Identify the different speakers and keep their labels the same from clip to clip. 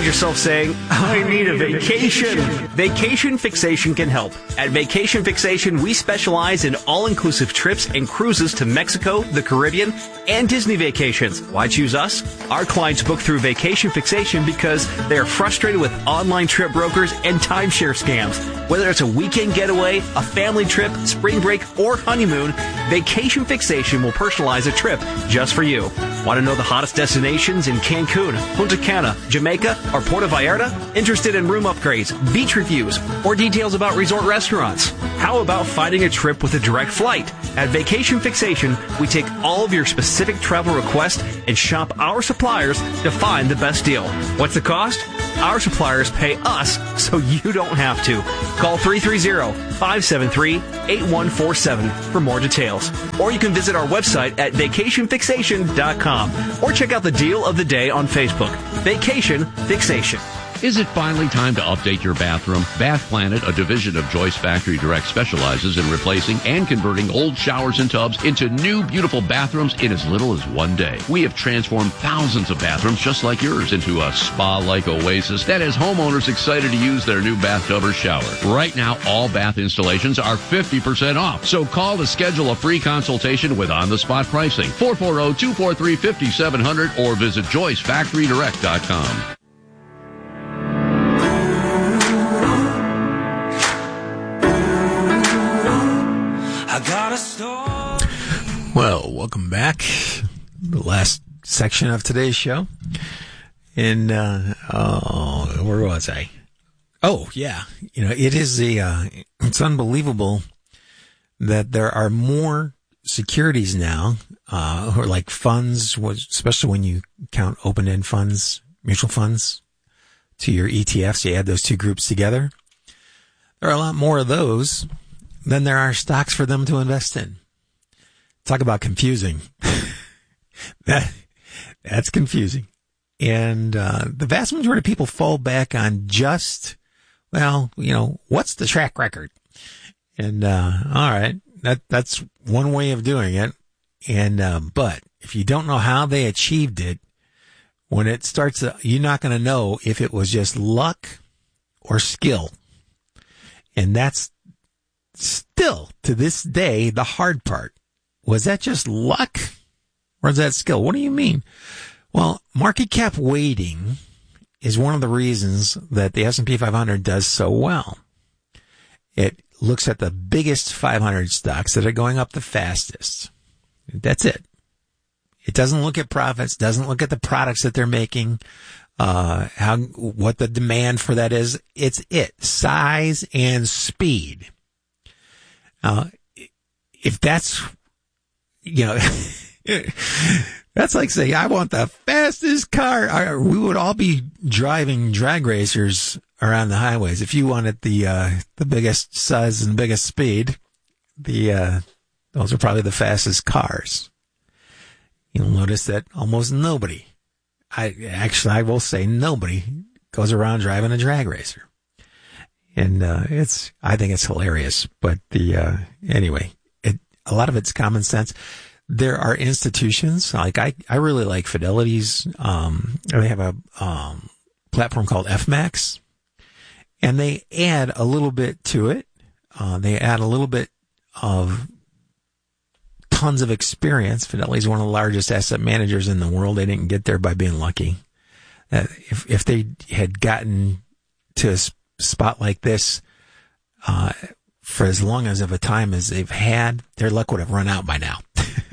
Speaker 1: find yourself saying, I need a vacation? Vacation Fixation can help. At Vacation Fixation, we specialize in all-inclusive trips and cruises to Mexico, the Caribbean, and Disney vacations. Why choose us? Our clients book through Vacation Fixation because they are frustrated with online trip brokers and timeshare scams. Whether it's a weekend getaway, a family trip, spring break, or honeymoon, Vacation Fixation will personalize a trip just for you. Want to know the hottest destinations in Cancun, Punta Cana, Jamaica, or Puerto Vallarta? Interested in room upgrades, beach reviews, or details about resort restaurants? How about finding a trip with a direct flight? At Vacation Fixation, we take all of your specific travel requests and shop our suppliers to find the best deal. What's the cost? Our suppliers pay us so you don't have to. Call 330-573-8147 for more details. Or you can visit our website at vacationfixation.com or check out the deal of the day on Facebook. Vacation Fixation.
Speaker 2: Is it finally time to update your bathroom? Bath Planet, a division of Joyce Factory Direct, specializes in replacing and converting old showers and tubs into new, beautiful bathrooms in as little as one day. We have transformed thousands of bathrooms just like yours into a spa-like oasis that has homeowners excited to use their new bathtub or shower. Right now, all bath installations are 50% off. So call to schedule a free consultation with on-the-spot pricing. 440-243-5700 or visit JoyceFactoryDirect.com.
Speaker 3: Well, welcome back. The last section of today's show. And, where was I? Oh, yeah. You know, it is it's unbelievable that there are more securities now, or like funds, especially when you count open-end funds, mutual funds to your ETFs. You add those two groups together. There are a lot more of those than there are stocks for them to invest in. Talk about confusing. That's confusing. And the vast majority of people fall back on just, well, you know, what's the track record? And all right, that's one way of doing it. And but if you don't know how they achieved it, when it starts, you're not going to know if it was just luck or skill. And that's still, to this day, the hard part. Was that just luck? Or is that skill? What do you mean? Well, market cap weighting is one of the reasons that the S&P 500 does so well. It looks at the biggest 500 stocks that are going up the fastest. That's it. It doesn't look at profits, doesn't look at the products that they're making, what the demand for that is. It's size and speed. If that's, you know, that's like saying, I want the fastest car. We would all be driving drag racers around the highways. If you wanted the biggest size and biggest speed, those are probably the fastest cars. You'll notice that almost nobody, I will say nobody goes around driving a drag racer. And, I think it's hilarious, but anyway, a lot of it's common sense. There are institutions, like I really like Fidelity's, they have a, platform called FMAX, and they add a little bit to it. They add a little bit of tons of experience. Fidelity is one of the largest asset managers in the world. They didn't get there by being lucky. If they had gotten to a spot like this, for as long as of a time as they've had, their luck would have run out by now.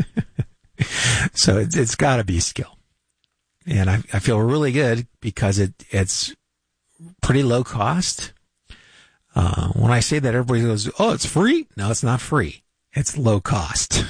Speaker 3: So it's got to be skill. And I feel really good because it's pretty low cost. When I say that, everybody goes, oh, it's free? No, it's not free. It's low cost.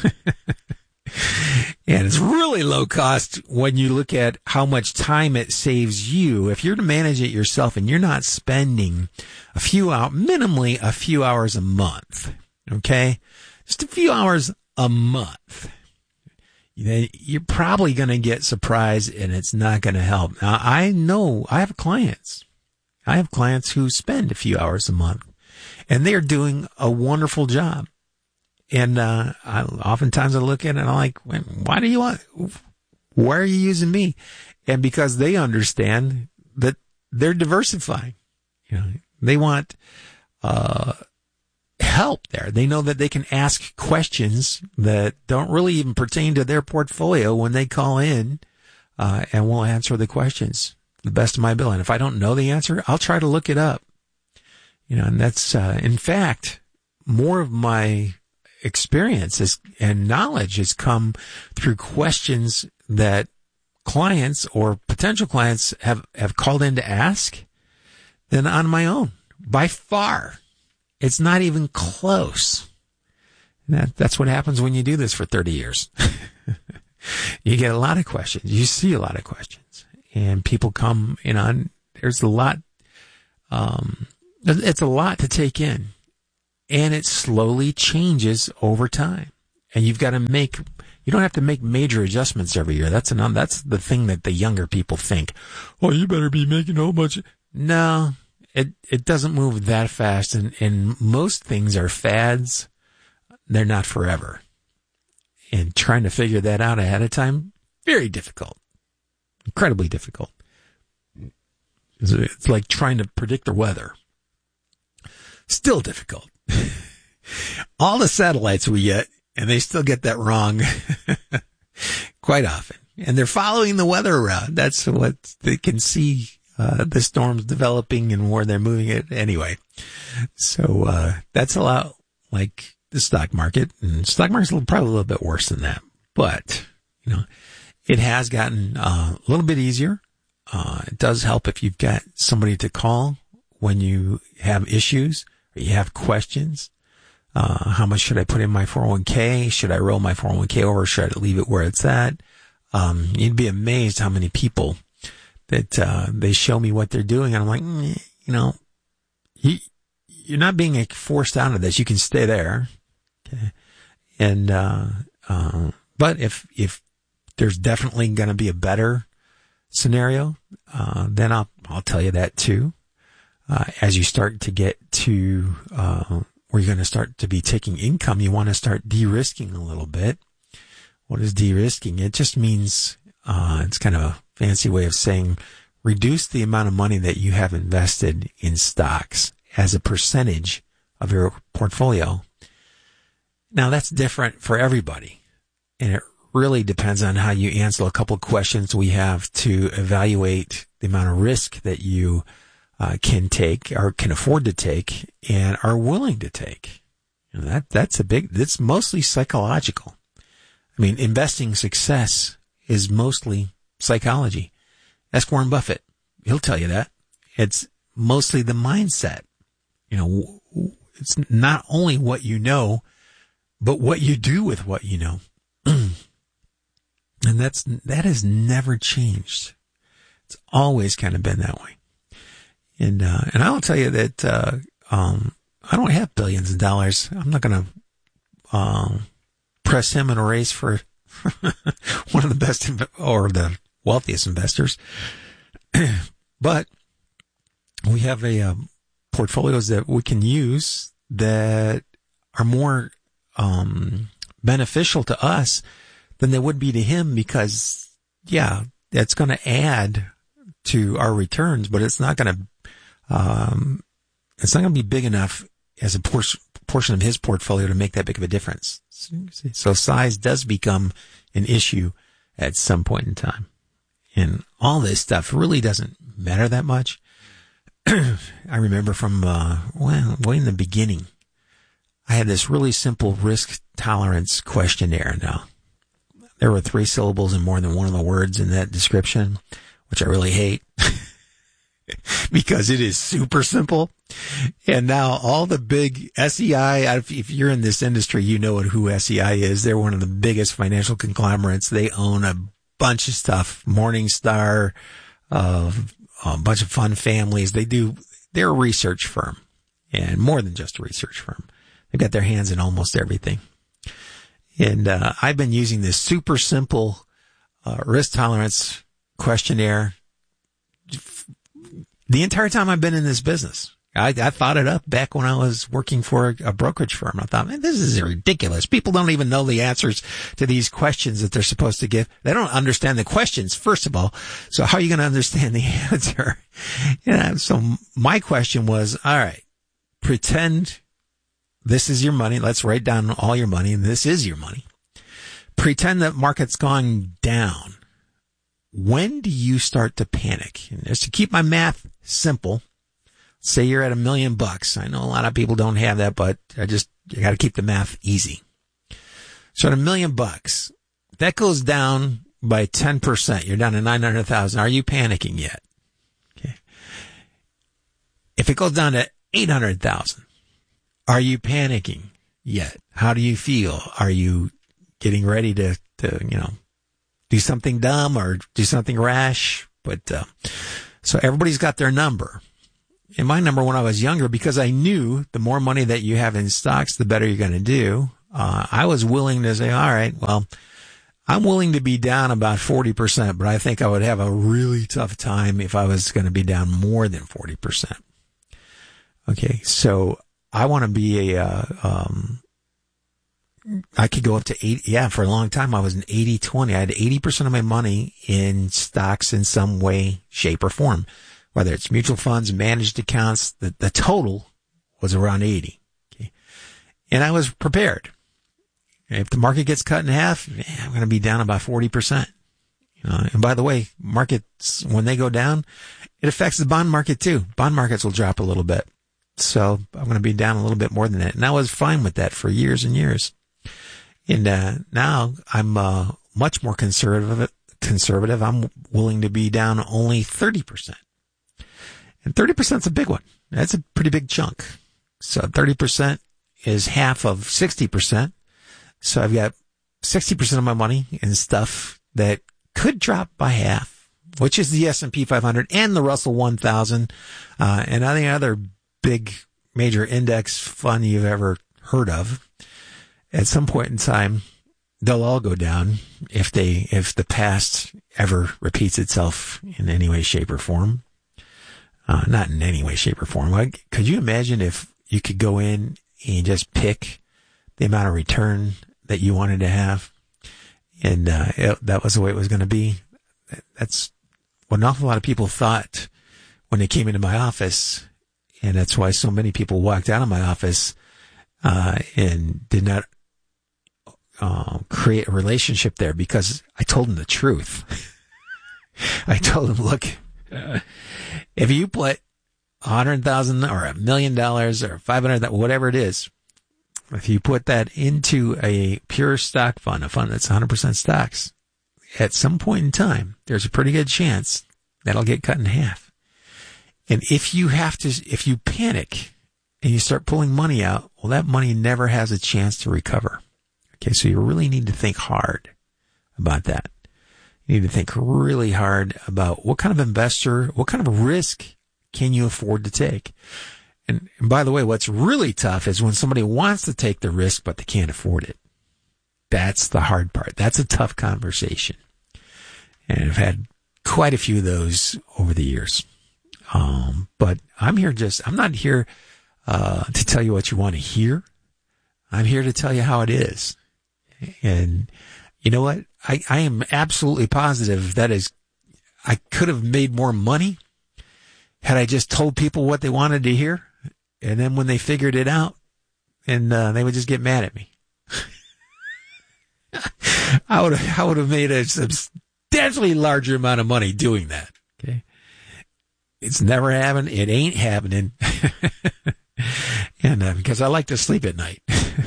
Speaker 3: And it's really low cost when you look at how much time it saves you. If you're to manage it yourself and you're not spending minimally a few hours a month, okay? Just a few hours a month. Then you're probably going to get surprised and it's not going to help. Now, I know I have clients who spend a few hours a month and they're doing a wonderful job. And oftentimes I look at it and I'm like, why are you using me? And because they understand that they're diversifying. They want help there. They know that they can ask questions that don't really even pertain to their portfolio when they call in, and we'll answer the questions to the best of my ability. And if I don't know the answer, I'll try to look it up. And that's, in fact, more of my experience and knowledge has come through questions that clients or potential clients have called in to ask than on my own. By far. It's not even close. That's what happens when you do this for 30 years. You get a lot of questions. You see a lot of questions. And people come in on, there's a lot, it's a lot to take in. And it slowly changes over time. And you've got to you don't have to make major adjustments every year. That's the thing that the younger people think. Oh, you better be making a whole bunch. No. It doesn't move that fast, and most things are fads. They're not forever. And trying to figure that out ahead of time, very difficult. Incredibly difficult. It's like trying to predict the weather. Still difficult. All the satellites we get, and they still get that wrong quite often. And they're following the weather around. That's what they can see. The storm's developing and where they're moving it anyway. So, that's a lot like the stock market, and stock market's probably a little bit worse than that, but, it has gotten a little bit easier. It does help if you've got somebody to call when you have issues or you have questions. How much should I put in my 401k? Should I roll my 401k over? Should I leave it where it's at? You'd be amazed how many people that they show me what they're doing, and I'm like, you're not being forced out of this. You can stay there, okay? And but if there's definitely going to be a better scenario, then I'll tell you that too. As you start to get to where you're going to start to be taking income, you want to start de-risking a little bit. What is de-risking? It just means it's kind of a fancy way of saying reduce the amount of money that you have invested in stocks as a percentage of your portfolio. Now that's different for everybody, and it really depends on how you answer a couple of questions we have to evaluate the amount of risk that you can take or can afford to take and are willing to take. That's mostly psychological. I mean, investing success is mostly psychology. Ask Warren Buffett. He'll tell you that. It's mostly the mindset. It's not only what you know, but what you do with what you know. And that has never changed. It's always kind of been that way. And I'll tell you that, I don't have billions of dollars. I'm not going to, press him in a race for one of the best or the wealthiest investors. But we have portfolios that we can use that are more beneficial to us than they would be to him, because that's going to add to our returns, but it's not going to be big enough as a portion of his portfolio to make that big of a difference. So size does become an issue at some point in time. And all this stuff really doesn't matter that much. I remember from, way in the beginning, I had this really simple risk tolerance questionnaire. Now, there were 3 syllables and more than one of the words in that description, which I really hate because it is super simple. And now all the big SEI, if you're in this industry, you know who SEI is. They're one of the biggest financial conglomerates. They own a bunch of stuff. Morningstar, a bunch of fund families. They're a research firm, and more than just a research firm. They've got their hands in almost everything. And I've been using this super simple risk tolerance questionnaire the entire time I've been in this business. I thought it up back when I was working for a brokerage firm. I thought, man, this is ridiculous. People don't even know the answers to these questions that they're supposed to give. They don't understand the questions, first of all. So how are you going to understand the answer? So my question was, all right, pretend this is your money. Let's write down all your money, and this is your money. Pretend that market's gone down. When do you start to panic? And just to keep my math simple, say you're at $1 million. I know a lot of people don't have that, but you got to keep the math easy. So at $1 million, that goes down by 10%. You're down to 900,000. Are you panicking yet? Okay. If it goes down to 800,000, are you panicking yet? How do you feel? Are you getting ready to do something dumb or do something rash? But, so everybody's got their number. And my number when I was younger, because I knew the more money that you have in stocks, the better you're going to do. I was willing to say, all right, well, I'm willing to be down about 40%, but I think I would have a really tough time if I was going to be down more than 40%. Okay. So I want to be I could go up to 80. Yeah, for a long time, I was an 80-20. I had 80% of my money in stocks in some way, shape, or form. Whether it's mutual funds, managed accounts, the total was around 80. Okay. And I was prepared. If the market gets cut in half, I'm going to be down about 40%. And by the way, markets, when they go down, it affects the bond market too. Bond markets will drop a little bit. So I'm going to be down a little bit more than that. And I was fine with that for years and years. And now I'm much more conservative. I'm willing to be down only 30%. And 30% is a big one. That's a pretty big chunk. So 30% is half of 60%. So I've got 60% of my money in stuff that could drop by half, which is the S&P 500 and the Russell 1000, and any other big major index fund you've ever heard of. At some point in time, they'll all go down if the past ever repeats itself in any way, shape, or form. Not in any way, shape, or form. Could you imagine if you could go in and just pick the amount of return that you wanted to have, and that was the way it was going to be? That's what an awful lot of people thought when they came into my office, and that's why so many people walked out of my office and did not create a relationship there, because I told them the truth. I told them, look, if you put $100,000 or $1 million or $500,000, whatever it is, if you put that into a pure stock fund, a fund that's 100% stocks, at some point in time, there's a pretty good chance that'll get cut in half. And if you panic and you start pulling money out, well, that money never has a chance to recover. Okay, so you really need to think hard about that. You need to think really hard about what kind of investor, what kind of risk can you afford to take? And by the way, what's really tough is when somebody wants to take the risk, but they can't afford it. That's the hard part. That's a tough conversation. And I've had quite a few of those over the years. But I'm not here to tell you what you want to hear. I'm here to tell you how it is. And you know what? I am absolutely positive I could have made more money had I just told people what they wanted to hear. And then when they figured it out, and they would just get mad at me. I would have made a substantially larger amount of money doing that. Okay. It's never happened. It ain't happening. And because I like to sleep at night.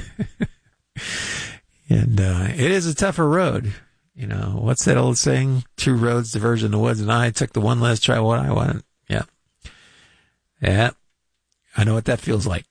Speaker 3: And it is a tougher road. You know, what's that old saying? 2 roads diverge in the woods, and I took the one less, try what I want. Yeah. Yeah. I know what that feels like.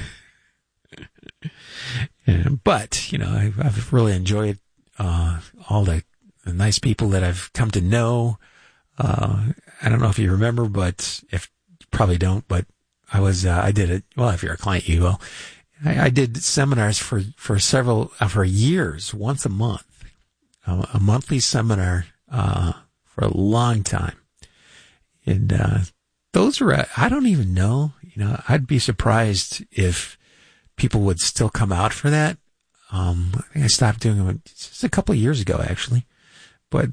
Speaker 3: But, you know, I've really enjoyed all the nice people that I've come to know. I don't know if you remember, but if you probably don't, but I did it. Well, if you're a client, you will. I did seminars for years, once a month, a monthly seminar, for a long time. And, those were, I don't even know I'd be surprised if people would still come out for that. I think I stopped doing them just a couple of years ago, actually. But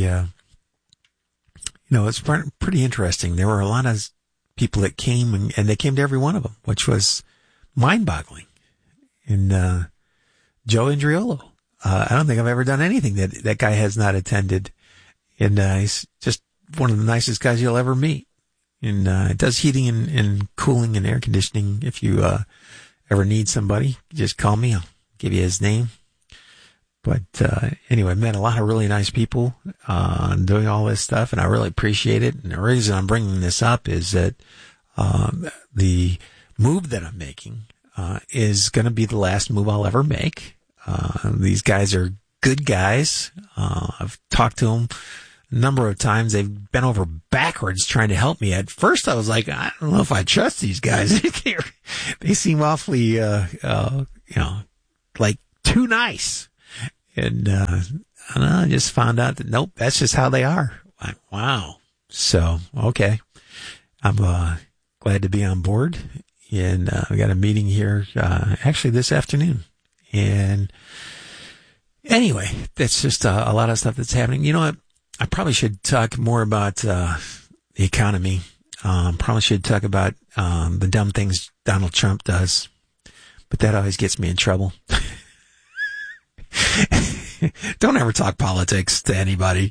Speaker 3: it's pretty interesting. There were a lot of people that came, and they came to every one of them, which was mind-boggling. And Joe Andriolo, I don't think I've ever done anything that guy has not attended. And he's just one of the nicest guys you'll ever meet. And it does heating and cooling and air conditioning. If you ever need somebody, just call me. I'll give you his name. But anyway, met a lot of really nice people doing all this stuff, and I really appreciate it. And the reason I'm bringing this up is that the move that I'm making is going to be the last move I'll ever make. These guys are good guys. I've talked to them a number of times. They've bent over backwards trying to help me. At first, I was like, I don't know if I trust these guys. They seem awfully, like too nice. And I just found out that, nope, that's just how they are. Wow. So, okay. I'm glad to be on board. And we got a meeting here actually this afternoon. And anyway, that's just a lot of stuff that's happening. You know what? I probably should talk more about the economy. Probably should talk about the dumb things Donald Trump does. But that always gets me in trouble. Don't ever talk politics to anybody,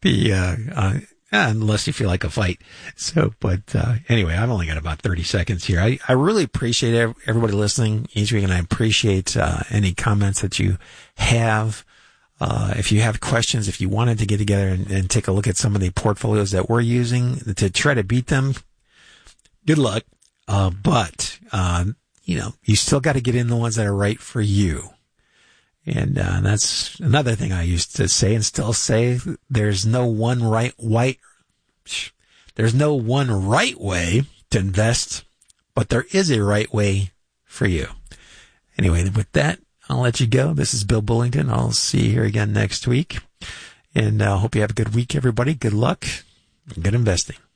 Speaker 3: unless you feel like a fight. So, but anyway, I've only got about 30 seconds here. I really appreciate everybody listening each week, and I appreciate any comments that you have. If you have questions, if you wanted to get together and take a look at some of the portfolios that we're using to try to beat them, good luck. But you still got to get in the ones that are right for you. And that's another thing I used to say and still say. There's no one right way to invest, but there is a right way for you. Anyway, with that, I'll let you go. This is Bill Bullington. I'll see you here again next week. And I hope you have a good week, everybody. Good luck and good investing.